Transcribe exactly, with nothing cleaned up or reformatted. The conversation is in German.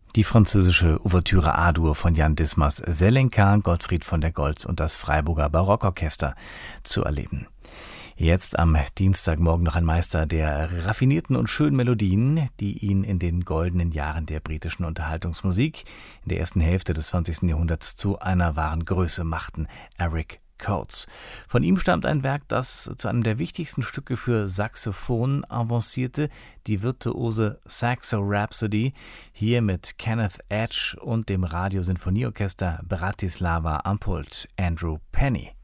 Die französische Ouvertüre A-Dur von Jan Dismas Selenka, Gottfried von der Goltz und das Freiburger Barockorchester zu erleben. Jetzt am Dienstagmorgen noch ein Meister der raffinierten und schönen Melodien, die ihn in den goldenen Jahren der britischen Unterhaltungsmusik in der ersten Hälfte des zwanzigsten Jahrhunderts zu einer wahren Größe machten, Eric Coates. Von ihm stammt ein Werk, das zu einem der wichtigsten Stücke für Saxophon avancierte, die virtuose Saxo Rhapsody, hier mit Kenneth Edge und dem Radiosinfonieorchester Bratislava am Pult Andrew Penny.